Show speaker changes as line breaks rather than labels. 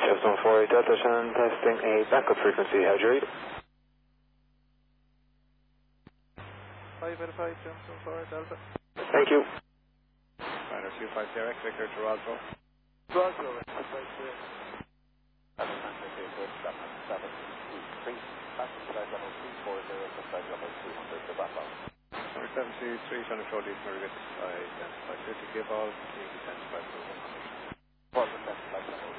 Justin 4 Delta Shan testing a backup frequency. How'd you read?
5 out of 5, Justin 4 Delta.
Thank you.
Ryder 250 Victor to Roswell.
Roswell, that's Manchester Airport, Chapman 723. Passenger flight level 340, flight level 200 to Bangkok.
Number 73, trying to control these Margaret, identify 50 give all, descend 5 100.